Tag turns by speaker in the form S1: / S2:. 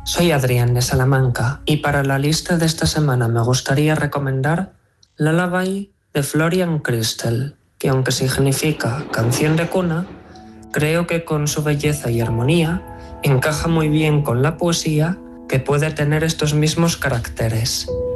S1: Soy Adrián de Salamanca y para la lista de esta semana me gustaría recomendar Lullaby de Florian Christel, que aunque significa canción de cuna, creo que con su belleza y armonía encaja muy bien con la poesía que puede tener estos mismos caracteres.